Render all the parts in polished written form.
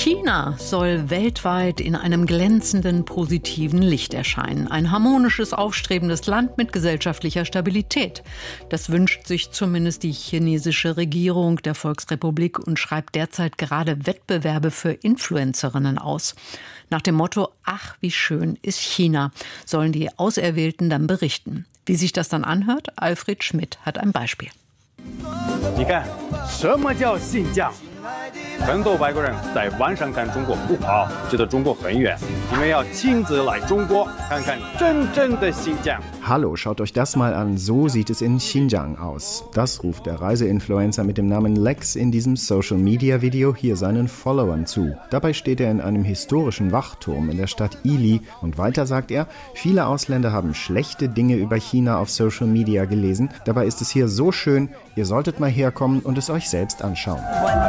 China soll weltweit in einem glänzenden, positiven Licht erscheinen. Ein harmonisches, aufstrebendes Land mit gesellschaftlicher Stabilität. Das wünscht sich zumindest die chinesische Regierung der Volksrepublik und schreibt derzeit gerade Wettbewerbe für Influencerinnen aus. Nach dem Motto, ach, wie schön ist China, sollen die Auserwählten dann berichten. Wie sich das dann anhört? Alfred Schmidt hat ein Beispiel. 你看，什么叫新疆？很多外国人在网上看中国不好，觉得中国很远。你们要亲自来中国，看看真正的新疆。 Hallo, schaut euch das mal an. So sieht es in Xinjiang aus. Das ruft der Reiseinfluencer mit dem Namen Lex in diesem Social-Media-Video hier seinen Followern zu. Dabei steht er in einem historischen Wachturm in der Stadt Yili. Und weiter sagt er, viele Ausländer haben schlechte Dinge über China auf Social Media gelesen. Dabei ist es hier so schön, ihr solltet mal herkommen und es euch selbst anschauen.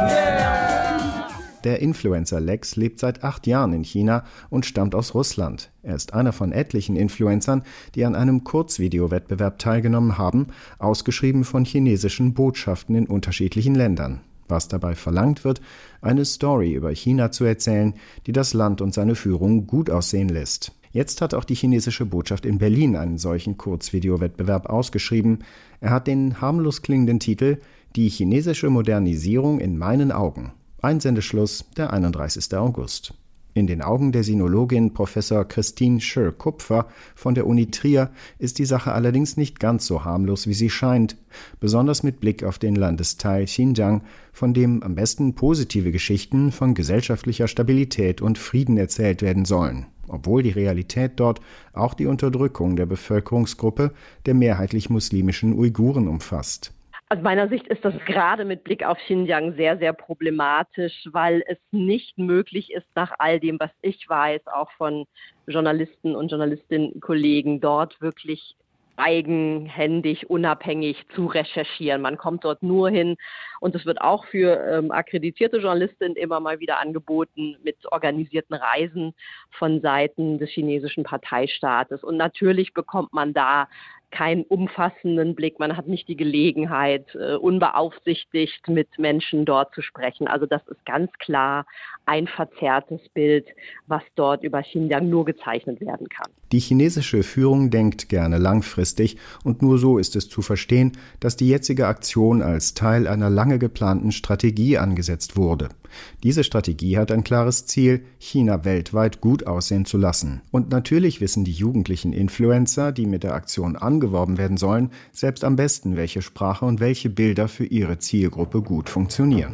Der Influencer Lex lebt seit 8 Jahren in China und stammt aus Russland. Er ist einer von etlichen Influencern, die an einem Kurzvideowettbewerb teilgenommen haben, ausgeschrieben von chinesischen Botschaften in unterschiedlichen Ländern. Was dabei verlangt wird, eine Story über China zu erzählen, die das Land und seine Führung gut aussehen lässt. Jetzt hat auch die chinesische Botschaft in Berlin einen solchen Kurzvideowettbewerb ausgeschrieben. Er hat den harmlos klingenden Titel »Die chinesische Modernisierung in meinen Augen«. Einsendeschluss der 31. August. In den Augen der Sinologin Professor Christine Schör-Kupfer von der Uni Trier ist die Sache allerdings nicht ganz so harmlos, wie sie scheint, besonders mit Blick auf den Landesteil Xinjiang, von dem am besten positive Geschichten von gesellschaftlicher Stabilität und Frieden erzählt werden sollen, obwohl die Realität dort auch die Unterdrückung der Bevölkerungsgruppe der mehrheitlich muslimischen Uiguren umfasst. Aus meiner Sicht ist das gerade mit Blick auf Xinjiang sehr, sehr problematisch, weil es nicht möglich ist, nach all dem, was ich weiß, auch von Journalisten und Journalistinnen-Kollegen dort wirklich eigenhändig, unabhängig zu recherchieren. Man kommt dort nur hin und es wird auch für akkreditierte Journalistinnen immer mal wieder angeboten mit organisierten Reisen von Seiten des chinesischen Parteistaates. Und natürlich bekommt man da keinen umfassenden Blick. Man hat nicht die Gelegenheit, unbeaufsichtigt mit Menschen dort zu sprechen. Also das ist ganz klar ein verzerrtes Bild, was dort über Xinjiang nur gezeichnet werden kann. Die chinesische Führung denkt gerne langfristig und nur so ist es zu verstehen, dass die jetzige Aktion als Teil einer lange geplanten Strategie angesetzt wurde. Diese Strategie hat ein klares Ziel, China weltweit gut aussehen zu lassen. Und natürlich wissen die jugendlichen Influencer, die mit der Aktion angeworben werden sollen, selbst am besten, welche Sprache und welche Bilder für ihre Zielgruppe gut funktionieren.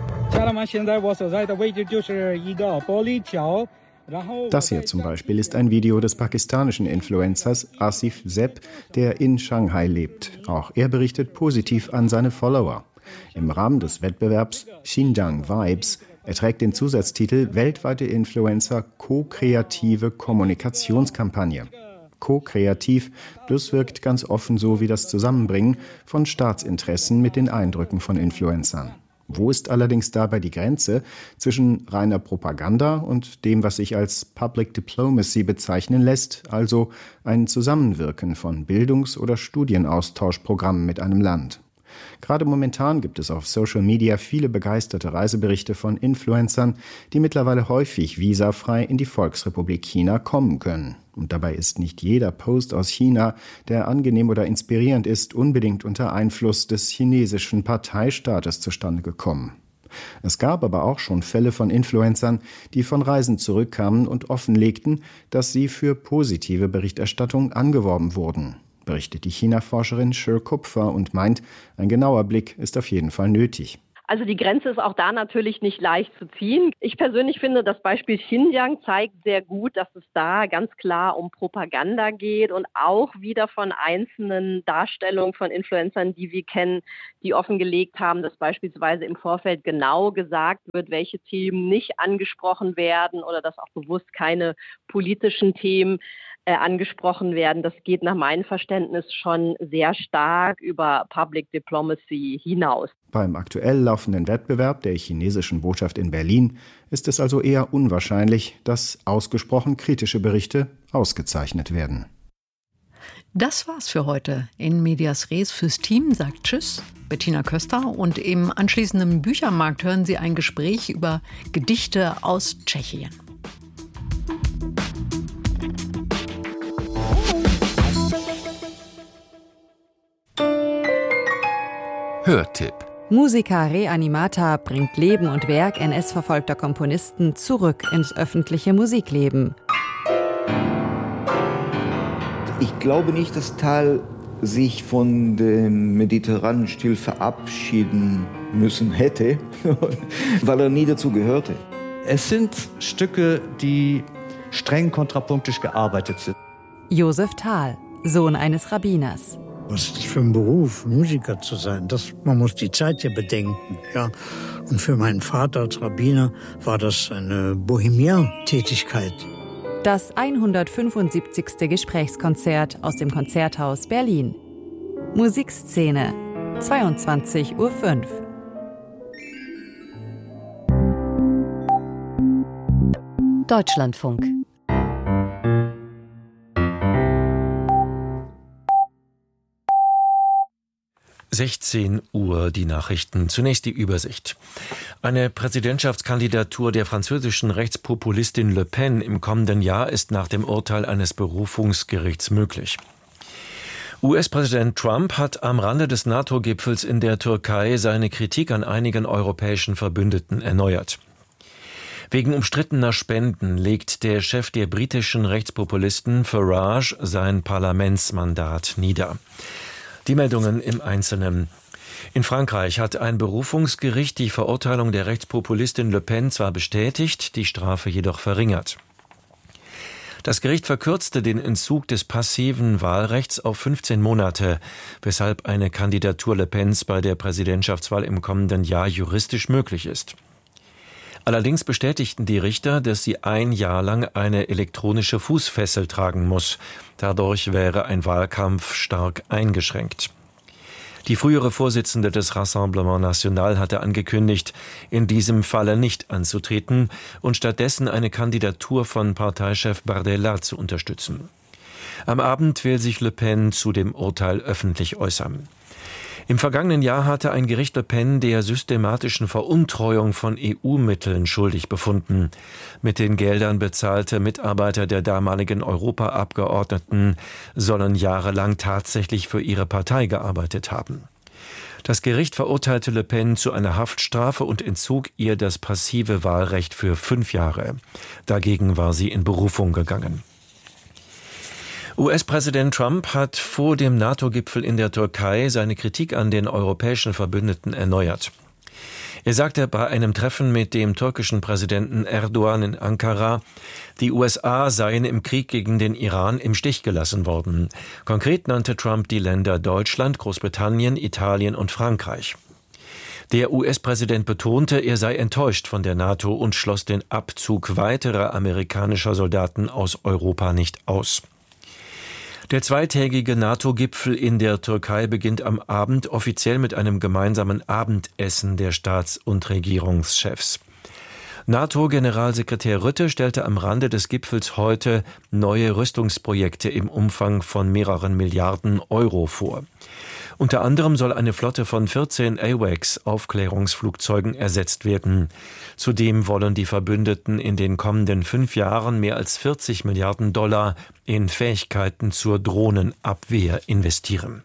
Das hier zum Beispiel ist ein Video des pakistanischen Influencers Asif Zeb, der in Shanghai lebt. Auch er berichtet positiv an seine Follower. Im Rahmen des Wettbewerbs Xinjiang Vibes trägt den Zusatztitel Weltweite Influencer ko-kreative Kommunikationskampagne. Ko-kreativ, das wirkt ganz offen so wie das Zusammenbringen von Staatsinteressen mit den Eindrücken von Influencern. Wo ist allerdings dabei die Grenze zwischen reiner Propaganda und dem, was sich als Public Diplomacy bezeichnen lässt, also ein Zusammenwirken von Bildungs- oder Studienaustauschprogrammen mit einem Land? Gerade momentan gibt es auf Social Media viele begeisterte Reiseberichte von Influencern, die mittlerweile häufig visafrei in die Volksrepublik China kommen können. Und dabei ist nicht jeder Post aus China, der angenehm oder inspirierend ist, unbedingt unter Einfluss des chinesischen Parteistaates zustande gekommen. Es gab aber auch schon Fälle von Influencern, die von Reisen zurückkamen und offenlegten, dass sie für positive Berichterstattung angeworben wurden, berichtet die China-Forscherin Schör-Kupfer und meint, ein genauer Blick ist auf jeden Fall nötig. Also die Grenze ist auch da natürlich nicht leicht zu ziehen. Ich persönlich finde, das Beispiel Xinjiang zeigt sehr gut, dass es da ganz klar um Propaganda geht und auch wieder von einzelnen Darstellungen von Influencern, die wir kennen, die offengelegt haben, dass beispielsweise im Vorfeld genau gesagt wird, welche Themen nicht angesprochen werden oder dass auch bewusst keine politischen Themen angesprochen werden. Das geht nach meinem Verständnis schon sehr stark über Public Diplomacy hinaus. Beim aktuell laufenden Wettbewerb der chinesischen Botschaft in Berlin ist es also eher unwahrscheinlich, dass ausgesprochen kritische Berichte ausgezeichnet werden. Das war's für heute. In Medias Res fürs Team sagt Tschüss, Bettina Köster. Und im anschließenden Büchermarkt hören Sie ein Gespräch über Gedichte aus Tschechien. Hörtipp. Musica Reanimata bringt Leben und Werk NS-verfolgter Komponisten zurück ins öffentliche Musikleben. Ich glaube nicht, dass Thal sich von dem mediterranen Stil verabschieden müssen hätte, weil er nie dazu gehörte. Es sind Stücke, die streng kontrapunktisch gearbeitet sind. Josef Thal, Sohn eines Rabbiners. Was ist das für ein Beruf, Musiker zu sein? Man muss die Zeit ja bedenken. Ja. Und für meinen Vater als Rabbiner war das eine Bohemian-Tätigkeit. Das 175. Gesprächskonzert aus dem Konzerthaus Berlin. Musikszene, 22:05 Uhr. Deutschlandfunk. Uhr, die Nachrichten. Zunächst die Übersicht. Eine Präsidentschaftskandidatur der französischen Rechtspopulistin Le Pen im kommenden Jahr ist nach dem Urteil eines Berufungsgerichts möglich. US-Präsident Trump hat am Rande des NATO-Gipfels in der Türkei seine Kritik an einigen europäischen Verbündeten erneuert. Wegen umstrittener Spenden legt der Chef der britischen Rechtspopulisten Farage sein Parlamentsmandat nieder. Die Meldungen im Einzelnen. In Frankreich hat ein Berufungsgericht die Verurteilung der Rechtspopulistin Le Pen zwar bestätigt, die Strafe jedoch verringert. Das Gericht verkürzte den Entzug des passiven Wahlrechts auf 15 Monate, weshalb eine Kandidatur Le Pens bei der Präsidentschaftswahl im kommenden Jahr juristisch möglich ist. Allerdings bestätigten die Richter, dass sie ein Jahr lang eine elektronische Fußfessel tragen muss. Dadurch wäre ein Wahlkampf stark eingeschränkt. Die frühere Vorsitzende des Rassemblement National hatte angekündigt, in diesem Falle nicht anzutreten und stattdessen eine Kandidatur von Parteichef Bardella zu unterstützen. Am Abend will sich Le Pen zu dem Urteil öffentlich äußern. Im vergangenen Jahr hatte ein Gericht Le Pen der systematischen Veruntreuung von EU-Mitteln schuldig befunden. Mit den Geldern bezahlte Mitarbeiter der damaligen Europaabgeordneten sollen jahrelang tatsächlich für ihre Partei gearbeitet haben. Das Gericht verurteilte Le Pen zu einer Haftstrafe und entzog ihr das passive Wahlrecht für 5 Jahre. Dagegen war sie in Berufung gegangen. US-Präsident Trump hat vor dem NATO-Gipfel in der Türkei seine Kritik an den europäischen Verbündeten erneuert. Er sagte bei einem Treffen mit dem türkischen Präsidenten Erdogan in Ankara, die USA seien im Krieg gegen den Iran im Stich gelassen worden. Konkret nannte Trump die Länder Deutschland, Großbritannien, Italien und Frankreich. Der US-Präsident betonte, er sei enttäuscht von der NATO und schloss den Abzug weiterer amerikanischer Soldaten aus Europa nicht aus. Der zweitägige NATO-Gipfel in der Türkei beginnt am Abend offiziell mit einem gemeinsamen Abendessen der Staats- und Regierungschefs. NATO-Generalsekretär Rutte stellte am Rande des Gipfels heute neue Rüstungsprojekte im Umfang von mehreren Milliarden Euro vor. Unter anderem soll eine Flotte von 14 AWACS-Aufklärungsflugzeugen ersetzt werden. Zudem wollen die Verbündeten in den kommenden 5 Jahren mehr als 40 Milliarden Dollar in Fähigkeiten zur Drohnenabwehr investieren.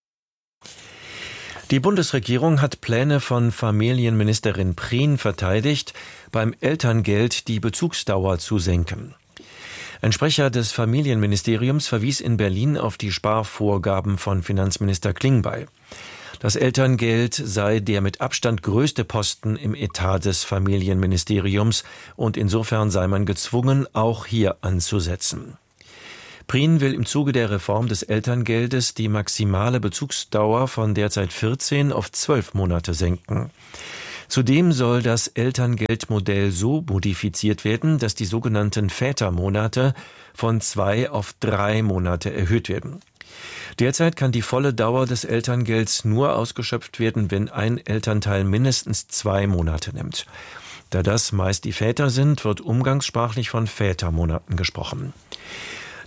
Die Bundesregierung hat Pläne von Familienministerin Prien verteidigt, beim Elterngeld die Bezugsdauer zu senken. Ein Sprecher des Familienministeriums verwies in Berlin auf die Sparvorgaben von Finanzminister Klingbeil. Das Elterngeld sei der mit Abstand größte Posten im Etat des Familienministeriums und insofern sei man gezwungen, auch hier anzusetzen. Prien will im Zuge der Reform des Elterngeldes die maximale Bezugsdauer von derzeit 14 auf 12 Monate senken. Zudem soll das Elterngeldmodell so modifiziert werden, dass die sogenannten Vätermonate von 2 auf 3 Monate erhöht werden. Derzeit kann die volle Dauer des Elterngelds nur ausgeschöpft werden, wenn ein Elternteil mindestens 2 Monate nimmt. Da das meist die Väter sind, wird umgangssprachlich von Vätermonaten gesprochen.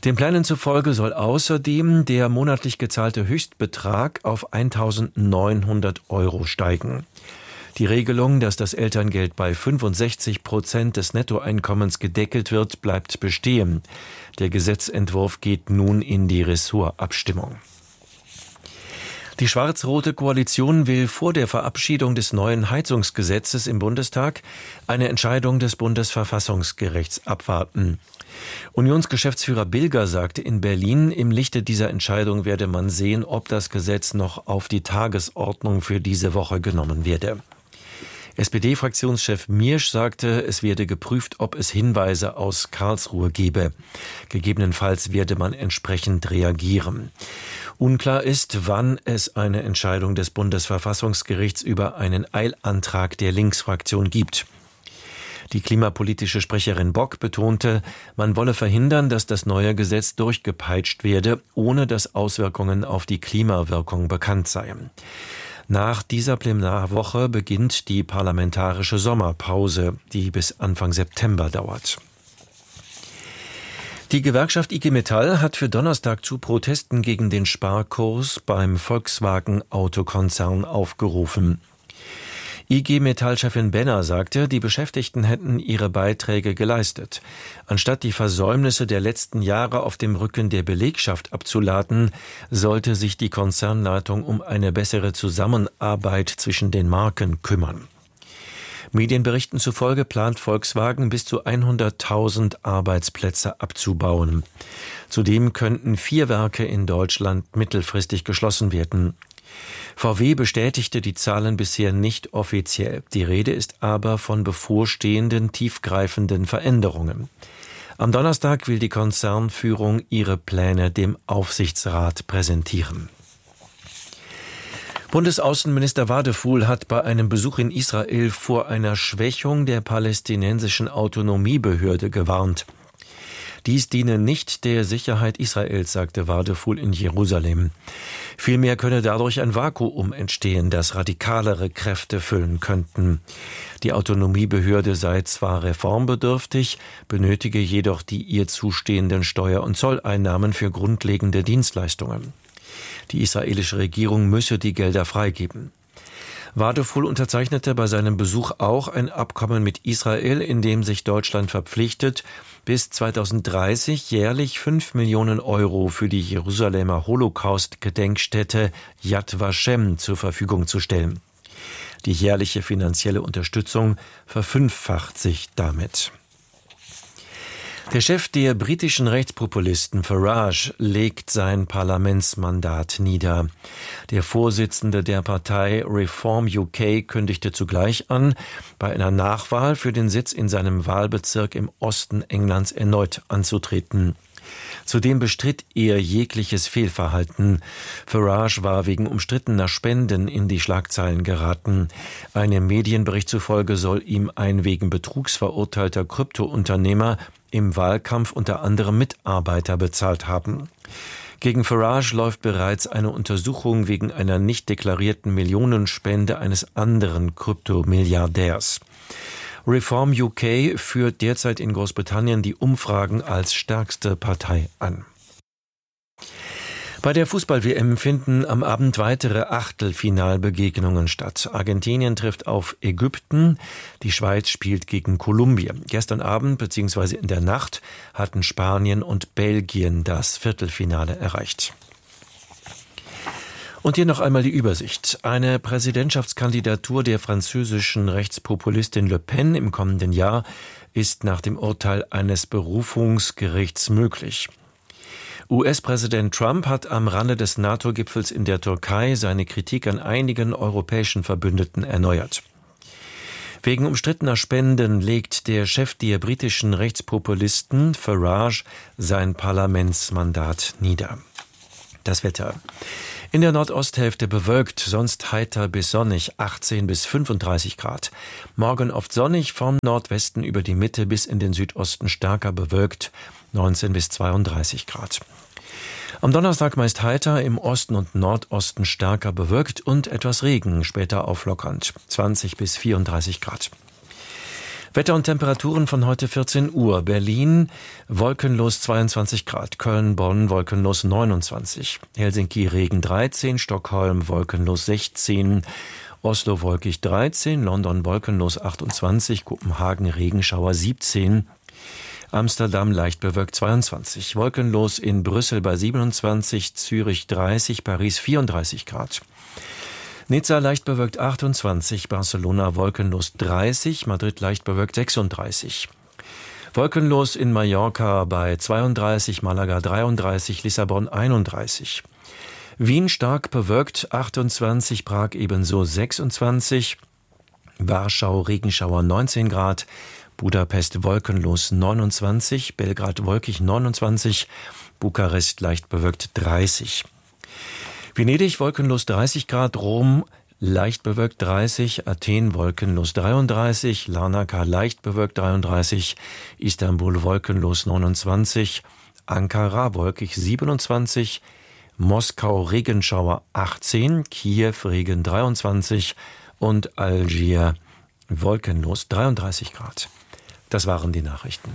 Den Plänen zufolge soll außerdem der monatlich gezahlte Höchstbetrag auf 1.900 € steigen. Die Regelung, dass das Elterngeld bei 65% des Nettoeinkommens gedeckelt wird, bleibt bestehen. Der Gesetzentwurf geht nun in die Ressortabstimmung. Die schwarz-rote Koalition will vor der Verabschiedung des neuen Heizungsgesetzes im Bundestag eine Entscheidung des Bundesverfassungsgerichts abwarten. Unionsgeschäftsführer Bilger sagte in Berlin, im Lichte dieser Entscheidung werde man sehen, ob das Gesetz noch auf die Tagesordnung für diese Woche genommen werde. SPD-Fraktionschef Miersch sagte, es werde geprüft, ob es Hinweise aus Karlsruhe gebe. Gegebenenfalls werde man entsprechend reagieren. Unklar ist, wann es eine Entscheidung des Bundesverfassungsgerichts über einen Eilantrag der Linksfraktion gibt. Die klimapolitische Sprecherin Bock betonte, man wolle verhindern, dass das neue Gesetz durchgepeitscht werde, ohne dass Auswirkungen auf die Klimawirkung bekannt seien. Nach dieser Plenarwoche beginnt die parlamentarische Sommerpause, die bis Anfang September dauert. Die Gewerkschaft IG Metall hat für Donnerstag zu Protesten gegen den Sparkurs beim Volkswagen-Autokonzern aufgerufen. IG Metall-Chefin Benner sagte, die Beschäftigten hätten ihre Beiträge geleistet. Anstatt die Versäumnisse der letzten Jahre auf dem Rücken der Belegschaft abzuladen, sollte sich die Konzernleitung um eine bessere Zusammenarbeit zwischen den Marken kümmern. Medienberichten zufolge plant Volkswagen bis zu 100.000 Arbeitsplätze abzubauen. Zudem könnten 4 Werke in Deutschland mittelfristig geschlossen werden. VW bestätigte die Zahlen bisher nicht offiziell. Die Rede ist aber von bevorstehenden, tiefgreifenden Veränderungen. Am Donnerstag will die Konzernführung ihre Pläne dem Aufsichtsrat präsentieren. Bundesaußenminister Wadefuhl hat bei einem Besuch in Israel vor einer Schwächung der palästinensischen Autonomiebehörde gewarnt. Dies diene nicht der Sicherheit Israels, sagte Wadefuhl in Jerusalem. Vielmehr könne dadurch ein Vakuum entstehen, das radikalere Kräfte füllen könnten. Die Autonomiebehörde sei zwar reformbedürftig, benötige jedoch die ihr zustehenden Steuer- und Zolleinnahmen für grundlegende Dienstleistungen. Die israelische Regierung müsse die Gelder freigeben. Wadefuhl unterzeichnete bei seinem Besuch auch ein Abkommen mit Israel, in dem sich Deutschland verpflichtet, bis 2030 jährlich 5 Millionen € für die Jerusalemer Holocaust-Gedenkstätte Yad Vashem zur Verfügung zu stellen. Die jährliche finanzielle Unterstützung verfünffacht sich damit. Der Chef der britischen Rechtspopulisten Farage legt sein Parlamentsmandat nieder. Der Vorsitzende der Partei Reform UK kündigte zugleich an, bei einer Nachwahl für den Sitz in seinem Wahlbezirk im Osten Englands erneut anzutreten. Zudem bestritt er jegliches Fehlverhalten. Farage war wegen umstrittener Spenden in die Schlagzeilen geraten. Einem Medienbericht zufolge soll ihm ein wegen Betrugs verurteilter Kryptounternehmer im Wahlkampf unter anderem Mitarbeiter bezahlt haben. Gegen Farage läuft bereits eine Untersuchung wegen einer nicht deklarierten Millionenspende eines anderen Kryptomilliardärs. Reform UK führt derzeit in Großbritannien die Umfragen als stärkste Partei an. Bei der Fußball-WM finden am Abend weitere Achtelfinalbegegnungen statt. Argentinien trifft auf Ägypten, die Schweiz spielt gegen Kolumbien. Gestern Abend bzw. in der Nacht hatten Spanien und Belgien das Viertelfinale erreicht. Und hier noch einmal die Übersicht. Eine Präsidentschaftskandidatur der französischen Rechtspopulistin Le Pen im kommenden Jahr ist nach dem Urteil eines Berufungsgerichts möglich. US-Präsident Trump hat am Rande des NATO-Gipfels in der Türkei seine Kritik an einigen europäischen Verbündeten erneuert. Wegen umstrittener Spenden legt der Chef der britischen Rechtspopulisten Farage sein Parlamentsmandat nieder. Das Wetter. In der Nordosthälfte bewölkt, sonst heiter bis sonnig, 18 bis 35 Grad. Morgen oft sonnig, vom Nordwesten über die Mitte bis in den Südosten stärker bewölkt, 19 bis 32 Grad. Am Donnerstag meist heiter, im Osten und Nordosten stärker bewölkt und etwas Regen, später auflockernd, 20 bis 34 Grad. Wetter und Temperaturen von heute 14 Uhr. Berlin wolkenlos 22 Grad, Köln, Bonn wolkenlos 29, Helsinki Regen 13, Stockholm wolkenlos 16, Oslo wolkig 13, London wolkenlos 28, Kopenhagen Regenschauer 17, Amsterdam leicht bewölkt 22, wolkenlos in Brüssel bei 27, Zürich 30, Paris 34 Grad. Nizza leicht bewölkt 28, Barcelona wolkenlos 30, Madrid leicht bewölkt 36. Wolkenlos in Mallorca bei 32, Malaga 33, Lissabon 31. Wien stark bewölkt 28, Prag ebenso 26, Warschau Regenschauer 19 Grad, Budapest wolkenlos 29, Belgrad wolkig 29, Bukarest leicht bewölkt 30. Venedig wolkenlos 30 Grad, Rom leicht bewölkt 30, Athen wolkenlos 33, Larnaca leicht bewölkt 33, Istanbul wolkenlos 29, Ankara wolkig 27, Moskau Regenschauer 18, Kiew Regen 23 und Algier wolkenlos 33 Grad. Das waren die Nachrichten.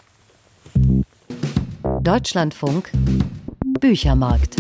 Deutschlandfunk Büchermarkt.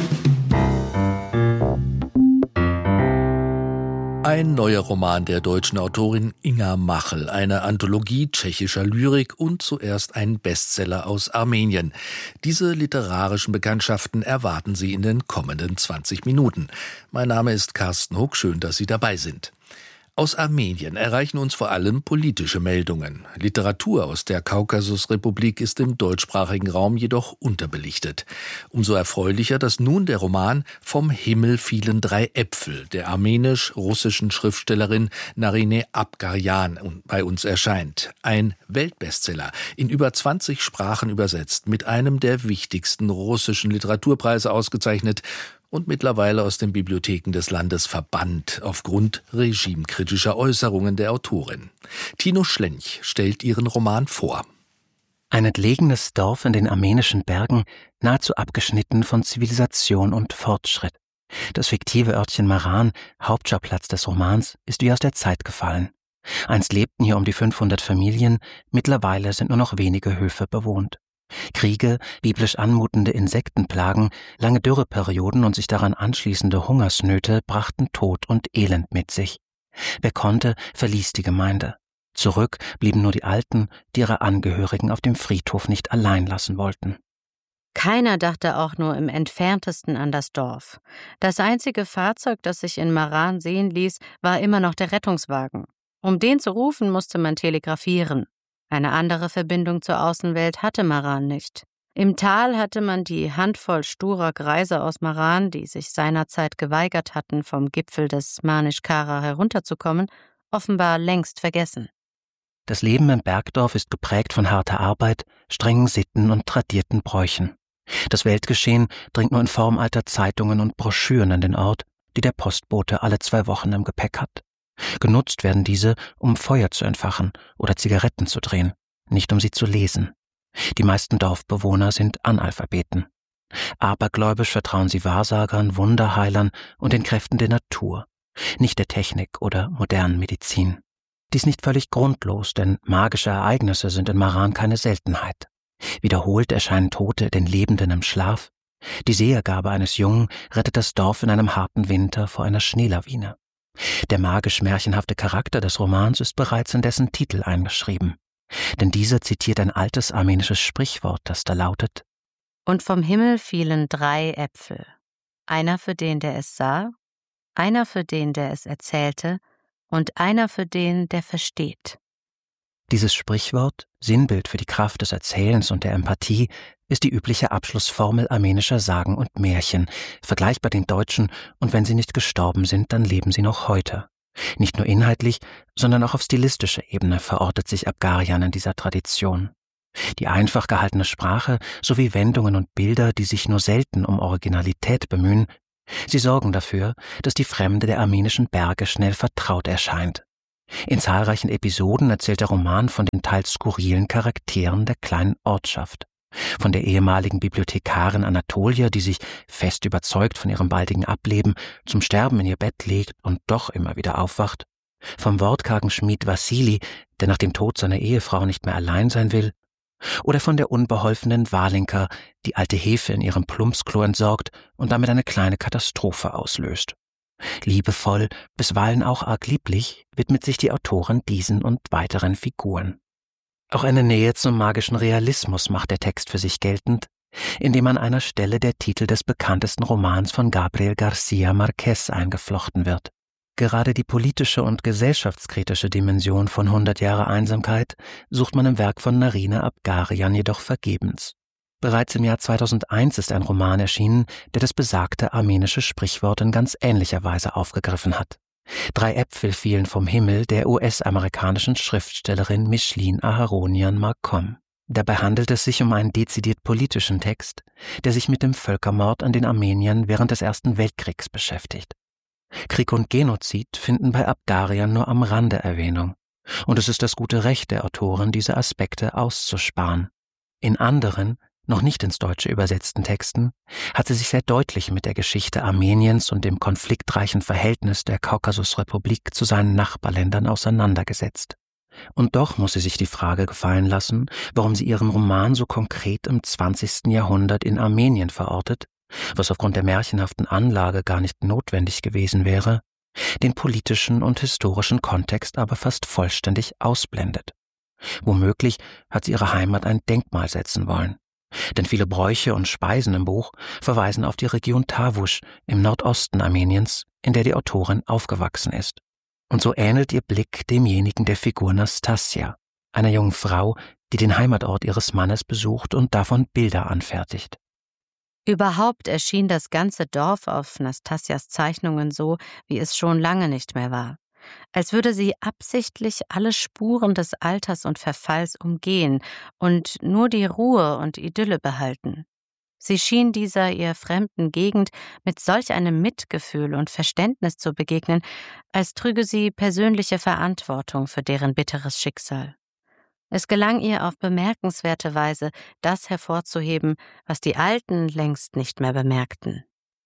Ein neuer Roman der deutschen Autorin Inga Machel, eine Anthologie tschechischer Lyrik und zuerst ein Bestseller aus Armenien. Diese literarischen Bekanntschaften erwarten Sie in den kommenden 20 Minuten. Mein Name ist Carsten Huck, schön, dass Sie dabei sind. Aus Armenien erreichen uns vor allem politische Meldungen. Literatur aus der Kaukasusrepublik ist im deutschsprachigen Raum jedoch unterbelichtet. Umso erfreulicher, dass nun der Roman Vom Himmel fielen 3 Äpfel der armenisch-russischen Schriftstellerin Narine Abgaryan bei uns erscheint. Ein Weltbestseller, in über 20 Sprachen übersetzt, mit einem der wichtigsten russischen Literaturpreise ausgezeichnet und mittlerweile aus den Bibliotheken des Landes verbannt aufgrund regimekritischer Äußerungen der Autorin. Tino Schlench stellt ihren Roman vor. Ein entlegenes Dorf in den armenischen Bergen, nahezu abgeschnitten von Zivilisation und Fortschritt. Das fiktive Örtchen Maran, Hauptschauplatz des Romans, ist wie aus der Zeit gefallen. Einst lebten hier um die 500 Familien, mittlerweile sind nur noch wenige Höfe bewohnt. Kriege, biblisch anmutende Insektenplagen, lange Dürreperioden und sich daran anschließende Hungersnöte brachten Tod und Elend mit sich. Wer konnte, verließ die Gemeinde. Zurück blieben nur die Alten, die ihre Angehörigen auf dem Friedhof nicht allein lassen wollten. Keiner dachte auch nur im Entferntesten an das Dorf. Das einzige Fahrzeug, das sich in Maran sehen ließ, war immer noch der Rettungswagen. Um den zu rufen, musste man telegrafieren. Eine andere Verbindung zur Außenwelt hatte Maran nicht. Im Tal hatte man die Handvoll sturer Greise aus Maran, die sich seinerzeit geweigert hatten, vom Gipfel des Manishkara herunterzukommen, offenbar längst vergessen. Das Leben im Bergdorf ist geprägt von harter Arbeit, strengen Sitten und tradierten Bräuchen. Das Weltgeschehen dringt nur in Form alter Zeitungen und Broschüren an den Ort, die der Postbote alle 2 Wochen im Gepäck hat. Genutzt werden diese, um Feuer zu entfachen oder Zigaretten zu drehen, nicht um sie zu lesen. Die meisten Dorfbewohner sind Analphabeten. Abergläubisch vertrauen sie Wahrsagern, Wunderheilern und den Kräften der Natur, nicht der Technik oder modernen Medizin. Dies nicht völlig grundlos, denn magische Ereignisse sind in Maran keine Seltenheit. Wiederholt erscheinen Tote den Lebenden im Schlaf. Die Sehergabe eines Jungen rettet das Dorf in einem harten Winter vor einer Schneelawine. Der magisch-märchenhafte Charakter des Romans ist bereits in dessen Titel eingeschrieben. Denn dieser zitiert ein altes armenisches Sprichwort, das da lautet: Und vom Himmel fielen 3 Äpfel. Einer für den, der es sah, einer für den, der es erzählte, und einer für den, der versteht. Dieses Sprichwort, Sinnbild für die Kraft des Erzählens und der Empathie, ist die übliche Abschlussformel armenischer Sagen und Märchen, vergleichbar den deutschen, und wenn sie nicht gestorben sind, dann leben sie noch heute. Nicht nur inhaltlich, sondern auch auf stilistischer Ebene verortet sich Abgaryan in dieser Tradition. Die einfach gehaltene Sprache sowie Wendungen und Bilder, die sich nur selten um Originalität bemühen, sie sorgen dafür, dass die Fremde der armenischen Berge schnell vertraut erscheint. In zahlreichen Episoden erzählt der Roman von den teils skurrilen Charakteren der kleinen Ortschaft. Von der ehemaligen Bibliothekarin Anatolia, die sich, fest überzeugt von ihrem baldigen Ableben, zum Sterben in ihr Bett legt und doch immer wieder aufwacht, Vom wortkargen Schmied Wassili, der nach dem Tod seiner Ehefrau nicht mehr allein sein will, oder von der unbeholfenen Walinka, die alte Hefe in ihrem Plumpsklo entsorgt und damit eine kleine Katastrophe auslöst. Liebevoll, bisweilen auch arg lieblich, widmet sich die Autorin diesen und weiteren Figuren. Auch eine Nähe zum magischen Realismus macht der Text für sich geltend, indem an einer Stelle der Titel des bekanntesten Romans von Gabriel García Márquez eingeflochten wird. Gerade die politische und gesellschaftskritische Dimension von 100 Jahre Einsamkeit sucht man im Werk von Narine Abgarian jedoch vergebens. Bereits im Jahr 2001 ist ein Roman erschienen, der das besagte armenische Sprichwort in ganz ähnlicher Weise aufgegriffen hat. 3 Äpfel fielen vom Himmel der US-amerikanischen Schriftstellerin Micheline Aharonian Marcom. Dabei handelt es sich um einen dezidiert politischen Text, der sich mit dem Völkermord an den Armeniern während des Ersten Weltkriegs beschäftigt. Krieg und Genozid finden bei Abgarian nur am Rande Erwähnung, und es ist das gute Recht der Autorin, diese Aspekte auszusparen. In anderen, noch nicht ins Deutsche übersetzten Texten, hat sie sich sehr deutlich mit der Geschichte Armeniens und dem konfliktreichen Verhältnis der Kaukasusrepublik zu seinen Nachbarländern auseinandergesetzt. Und doch muss sie sich die Frage gefallen lassen, warum sie ihren Roman so konkret im 20. Jahrhundert in Armenien verortet, was aufgrund der märchenhaften Anlage gar nicht notwendig gewesen wäre, den politischen und historischen Kontext aber fast vollständig ausblendet. Womöglich hat sie ihrer Heimat ein Denkmal setzen wollen. Denn viele Bräuche und Speisen im Buch verweisen auf die Region Tavush im Nordosten Armeniens, in der die Autorin aufgewachsen ist. Und so ähnelt ihr Blick demjenigen der Figur Nastassja, einer jungen Frau, die den Heimatort ihres Mannes besucht und davon Bilder anfertigt. Überhaupt erschien das ganze Dorf auf Nastassjas Zeichnungen so, wie es schon lange nicht mehr war. Als würde sie absichtlich alle Spuren des Alters und Verfalls umgehen und nur die Ruhe und Idylle behalten. Sie schien dieser ihr fremden Gegend mit solch einem Mitgefühl und Verständnis zu begegnen, als trüge sie persönliche Verantwortung für deren bitteres Schicksal. Es gelang ihr auf bemerkenswerte Weise, das hervorzuheben, was die Alten längst nicht mehr bemerkten.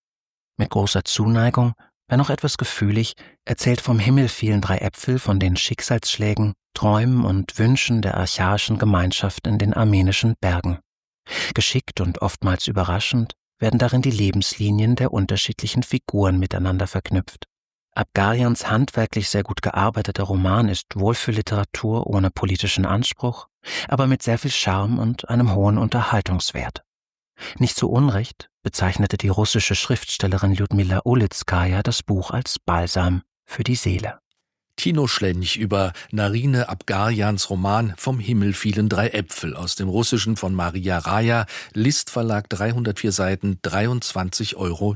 Mit großer Zuneigung, wenn auch etwas gefühlig, erzählt vom Himmel fielen 3 Äpfel von den Schicksalsschlägen, Träumen und Wünschen der archaischen Gemeinschaft in den armenischen Bergen. Geschickt und oftmals überraschend werden darin die Lebenslinien der unterschiedlichen Figuren miteinander verknüpft. Abgarians handwerklich sehr gut gearbeiteter Roman ist wohl für Literatur ohne politischen Anspruch, aber mit sehr viel Charme und einem hohen Unterhaltungswert. Nicht zu Unrecht bezeichnete die russische Schriftstellerin Ljudmila Ulitskaya das Buch als Balsam für die Seele. Tino Schlench über Narine Abgarians Roman Vom Himmel fielen 3 Äpfel aus dem Russischen von Maria Raja, List Verlag, 304 Seiten, 23,99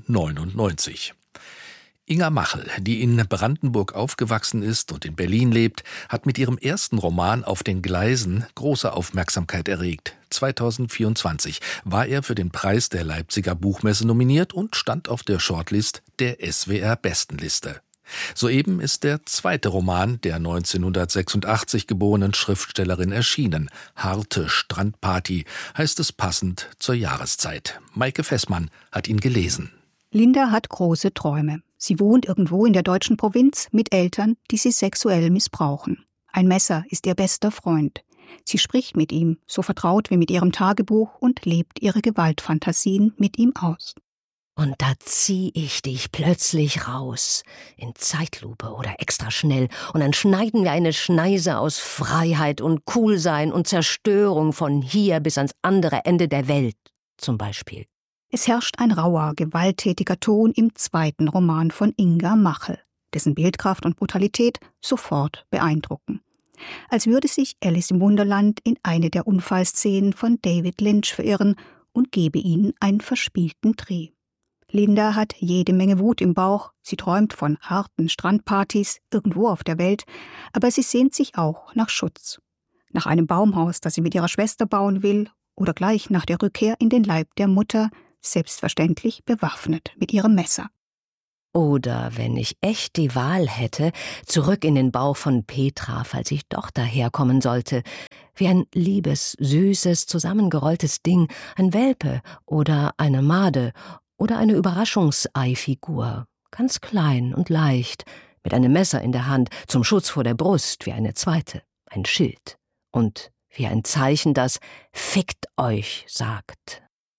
€. Inga Machel, die in Brandenburg aufgewachsen ist und in Berlin lebt, hat mit ihrem ersten Roman Auf den Gleisen große Aufmerksamkeit erregt. 2024 war er für den Preis der Leipziger Buchmesse nominiert und stand auf der Shortlist der SWR-Bestenliste. Soeben ist der zweite Roman der 1986 geborenen Schriftstellerin erschienen. Harte Strandparty heißt es passend zur Jahreszeit. Maike Fessmann hat ihn gelesen. Linda hat große Träume. Sie wohnt irgendwo in der deutschen Provinz mit Eltern, die sie sexuell missbrauchen. Ein Messer ist ihr bester Freund. Sie spricht mit ihm, so vertraut wie mit ihrem Tagebuch, und lebt ihre Gewaltfantasien mit ihm aus. Und da zieh ich dich plötzlich raus, in Zeitlupe oder extra schnell, und dann schneiden wir eine Schneise aus Freiheit und Coolsein und Zerstörung von hier bis ans andere Ende der Welt, zum Beispiel. Es herrscht ein rauer, gewalttätiger Ton im zweiten Roman von Inga Machel, dessen Bildkraft und Brutalität sofort beeindrucken. Als würde sich Alice im Wunderland in eine der Unfallszenen von David Lynch verirren und gebe ihnen einen verspielten Dreh. Linda hat jede Menge Wut im Bauch, sie träumt von harten Strandpartys irgendwo auf der Welt, aber sie sehnt sich auch nach Schutz. Nach einem Baumhaus, das sie mit ihrer Schwester bauen will, oder gleich nach der Rückkehr in den Leib der Mutter, selbstverständlich bewaffnet mit ihrem Messer. Oder, wenn ich echt die Wahl hätte, zurück in den Bauch von Petra, falls ich doch daherkommen sollte, wie ein liebes, süßes, zusammengerolltes Ding, ein Welpe oder eine Made oder eine Überraschungseifigur, ganz klein und leicht, mit einem Messer in der Hand, zum Schutz vor der Brust, wie eine zweite, ein Schild und wie ein Zeichen, das »Fickt euch« sagt.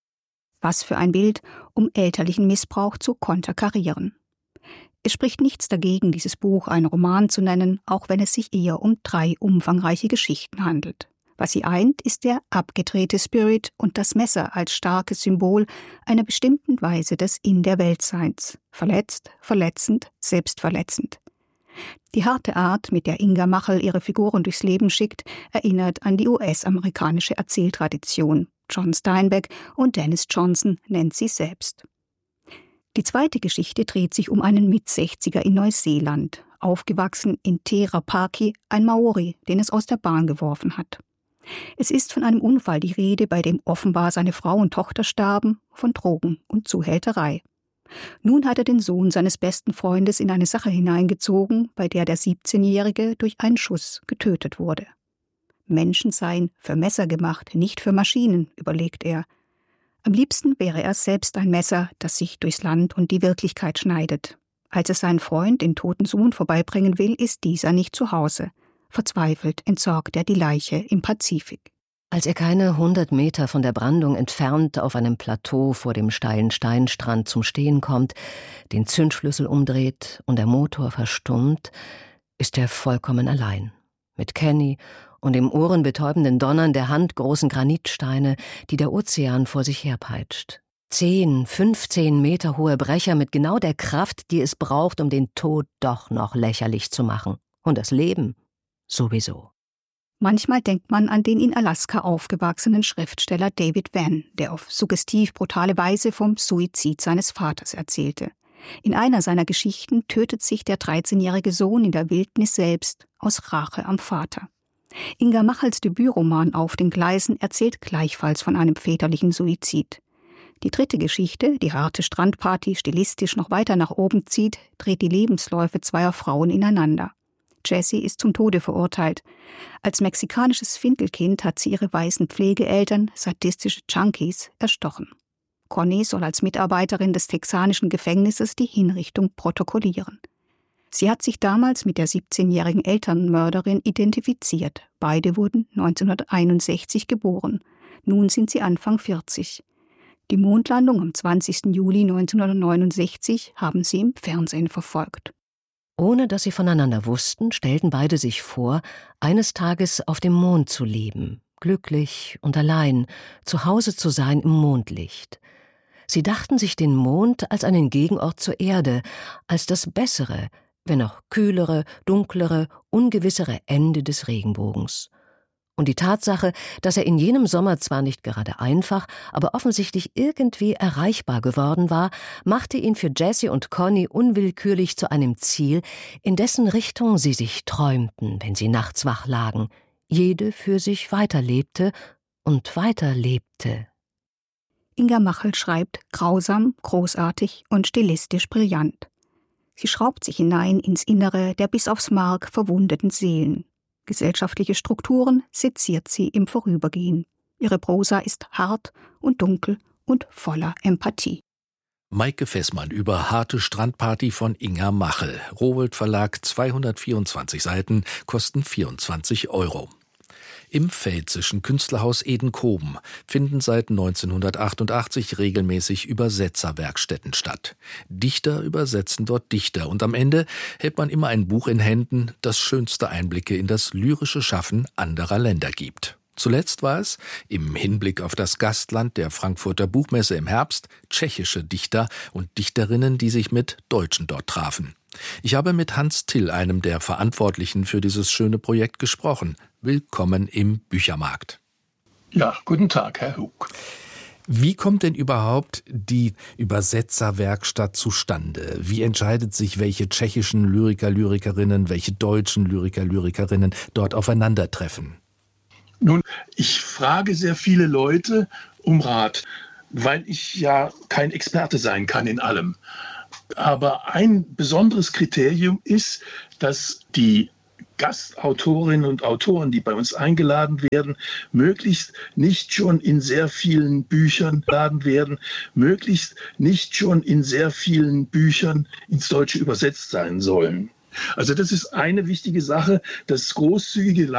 Was für ein Bild, um elterlichen Missbrauch zu konterkarieren. Es spricht nichts dagegen, dieses Buch einen Roman zu nennen, auch wenn es sich eher um 3 umfangreiche Geschichten handelt. Was sie eint, ist der abgedrehte Spirit und das Messer als starkes Symbol einer bestimmten Weise des In-der-Welt-Seins. Verletzt, verletzend, selbstverletzend. Die harte Art, mit der Inga Machel ihre Figuren durchs Leben schickt, erinnert an die US-amerikanische Erzähltradition. John Steinbeck und Dennis Johnson nennt sie selbst. Die zweite Geschichte dreht sich um einen Mit-60er in Neuseeland, aufgewachsen in Te Rapaki, ein Maori, den es aus der Bahn geworfen hat. Es ist von einem Unfall die Rede, bei dem offenbar seine Frau und Tochter starben, von Drogen und Zuhälterei. Nun hat er den Sohn seines besten Freundes in eine Sache hineingezogen, bei der der 17-Jährige durch einen Schuss getötet wurde. Menschen seien für Messer gemacht, nicht für Maschinen, überlegt er. Am liebsten wäre er selbst ein Messer, das sich durchs Land und die Wirklichkeit schneidet. Als er seinen Freund, den toten Sohn, vorbeibringen will, ist dieser nicht zu Hause. Verzweifelt entsorgt er die Leiche im Pazifik. Als er keine 100 Meter von der Brandung entfernt auf einem Plateau vor dem steilen Steinstrand zum Stehen kommt, den Zündschlüssel umdreht und der Motor verstummt, ist er vollkommen allein. Mit Kenny und dem ohrenbetäubenden Donnern der handgroßen Granitsteine, die der Ozean vor sich herpeitscht. 10, 15 Meter hohe Brecher mit genau der Kraft, die es braucht, um den Tod doch noch lächerlich zu machen. Und das Leben sowieso. Manchmal denkt man an den in Alaska aufgewachsenen Schriftsteller David Vann, der auf suggestiv brutale Weise vom Suizid seines Vaters erzählte. In einer seiner Geschichten tötet sich der 13-jährige Sohn in der Wildnis selbst, aus Rache am Vater. Inga Machels Debütroman Auf den Gleisen erzählt gleichfalls von einem väterlichen Suizid. Die dritte Geschichte, die harte Strandparty stilistisch noch weiter nach oben zieht, dreht die Lebensläufe zweier Frauen ineinander. Jessie ist zum Tode verurteilt. Als mexikanisches Findelkind hat sie ihre weißen Pflegeeltern, sadistische Junkies, erstochen. Connie soll als Mitarbeiterin des texanischen Gefängnisses die Hinrichtung protokollieren. Sie hat sich damals mit der 17-jährigen Elternmörderin identifiziert. Beide wurden 1961 geboren. Nun sind sie Anfang 40. Die Mondlandung am 20. Juli 1969 haben sie im Fernsehen verfolgt. Ohne dass sie voneinander wussten, stellten beide sich vor, eines Tages auf dem Mond zu leben, glücklich und allein, zu Hause zu sein im Mondlicht. Sie dachten sich den Mond als einen Gegenort zur Erde, als das bessere, wenn auch kühlere, dunklere, ungewissere Ende des Regenbogens. Und die Tatsache, dass er in jenem Sommer zwar nicht gerade einfach, aber offensichtlich irgendwie erreichbar geworden war, machte ihn für Jessie und Connie unwillkürlich zu einem Ziel, in dessen Richtung sie sich träumten, wenn sie nachts wach lagen, jede für sich weiterlebte und weiterlebte. Inga Machel schreibt grausam, großartig und stilistisch brillant. Sie schraubt sich hinein ins Innere der bis aufs Mark verwundeten Seelen. Gesellschaftliche Strukturen seziert sie im Vorübergehen. Ihre Prosa ist hart und dunkel und voller Empathie. Maike Fessmann über Harte Strandparty von Inga Machel. Rowohlt Verlag, 224 Seiten, kosten 24 €. Im pfälzischen Künstlerhaus Edenkoben finden seit 1988 regelmäßig Übersetzerwerkstätten statt. Dichter übersetzen dort Dichter und am Ende hält man immer ein Buch in Händen, das schönste Einblicke in das lyrische Schaffen anderer Länder gibt. Zuletzt war es, im Hinblick auf das Gastland der Frankfurter Buchmesse im Herbst, tschechische Dichter und Dichterinnen, die sich mit Deutschen dort trafen. Ich habe mit Hans Till, einem der Verantwortlichen für dieses schöne Projekt, gesprochen. Willkommen im Büchermarkt. Ja, guten Tag, Herr Hug. Wie kommt denn überhaupt die Übersetzerwerkstatt zustande? Wie entscheidet sich, welche tschechischen Lyriker, Lyrikerinnen, welche deutschen Lyriker, Lyrikerinnen dort aufeinandertreffen? Nun, ich frage sehr viele Leute um Rat, weil ich ja kein Experte sein kann in allem. Aber ein besonderes Kriterium ist, dass die Gastautorinnen und Autoren, die bei uns eingeladen werden, möglichst nicht schon in sehr vielen Büchern ins Deutsche übersetzt sein sollen. Also das ist eine wichtige Sache, das großzügige